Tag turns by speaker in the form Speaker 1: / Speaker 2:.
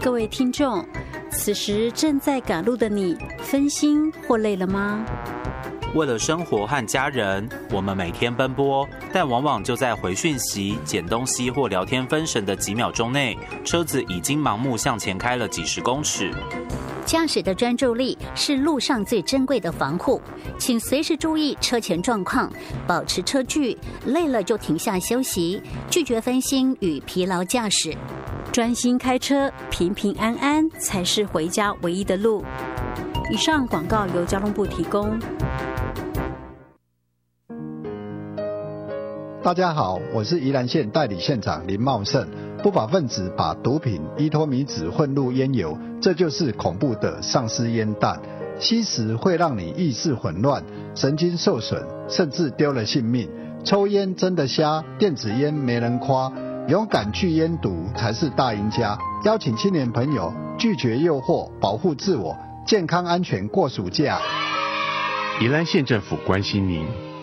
Speaker 1: 各位听众，此时正在赶路的你，分心或累了吗？
Speaker 2: 为了生活和家人，我们每天奔波，但往往就在回讯息、捡东西或聊天分神的几秒钟内，车子已经盲目向前开了几十公尺。
Speaker 3: 驾驶的专注力是路上最珍贵的防护，请随时注意车前状况，保持车距，累了就停下休息，拒绝分心与疲劳驾驶。
Speaker 1: 专心开车，平平安安才是回家唯一的路。以上广告由交通部提供。
Speaker 4: 大家好，我是宜兰县代理县长林茂盛。不法分子把毒品依托米脂混入烟油，这就是恐怖的丧尸烟弹。吸食会让你意识混乱、神经受损，甚至丢了性命。抽烟真的瞎，电子烟没人夸，勇敢拒烟毒才是大赢家。邀请青年朋友拒绝诱惑，保护自我，健康安全过暑假。
Speaker 5: 宜兰县政府关心您。